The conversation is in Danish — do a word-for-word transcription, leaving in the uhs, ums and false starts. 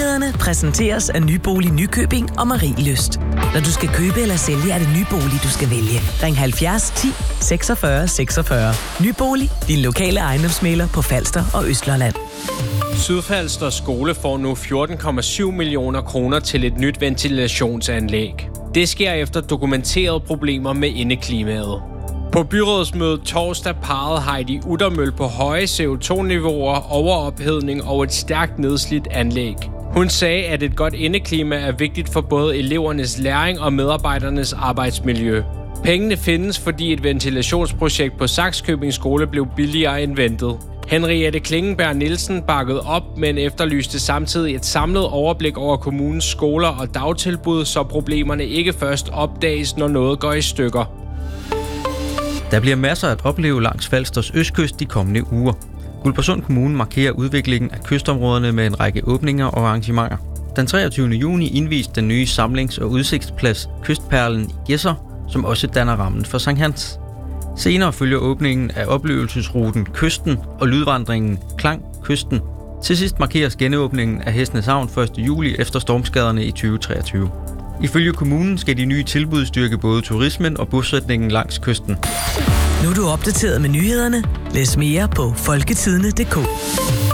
Nyhederne præsenteres af Nybolig Nykøbing og Marielyst. Når du skal købe eller sælge, er det Nybolig, du skal vælge. Ring halvfjerds ti seksogfyrre seksogfyrre. Nybolig, din lokale ejendomsmægler på Falster og Østlolland. Sydfalster Skole får nu fjorten komma syv millioner kroner til et nyt ventilationsanlæg. Det sker efter dokumenterede problemer med indeklimaet. På byrådsmødet torsdag pegede Heidi Uttermøl på høje C O to niveauer, overophedning og et stærkt nedslidt anlæg. Hun sagde, at et godt indeklima er vigtigt for både elevernes læring og medarbejdernes arbejdsmiljø. Pengene findes, fordi et ventilationsprojekt på Sakskøbing Skole blev billigere end ventet. Henriette Klingenberg Nielsen bakkede op, men efterlyste samtidig et samlet overblik over kommunens skoler og dagtilbud, så problemerne ikke først opdages, når noget går i stykker. Der bliver masser at opleve langs Falsters østkyst de kommende uger. Guldborgsund Kommune markerer udviklingen af kystområderne med en række åbninger og arrangementer. Den treogtyvende juni indviste den nye samlings- og udsigtsplads Kystperlen i Gedser, som også danner rammen for Sankt Hans. Senere følger åbningen af oplevelsesruten Kysten og lydvandringen Klang Kysten. Til sidst markeres genåbningen af Hestenes Havn første juli efter stormskaderne i tyve treogtyve. Ifølge kommunen skal de nye tilbud styrke både turismen og bosætningen langs kysten. Nu er du opdateret med nyhederne. Læs mere på folketidende punktum d k.